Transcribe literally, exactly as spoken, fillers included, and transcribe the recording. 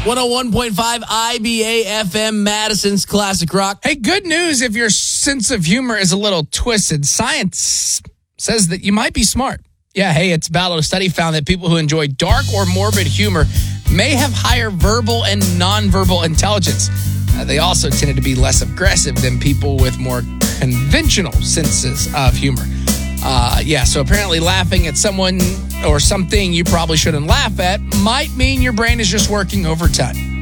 one oh one point five I B A F M, Madison's Classic Rock. Hey, good news if your sense of humor is a little twisted. Science says that you might be smart. Yeah, hey, it's valid. A study found that people who enjoy dark or morbid humor may have higher verbal and nonverbal intelligence. Uh, they also tended to be less aggressive than people with more conventional senses of humor. Uh, yeah, so apparently laughing at someone or something you probably shouldn't laugh at might mean your brain is just working overtime.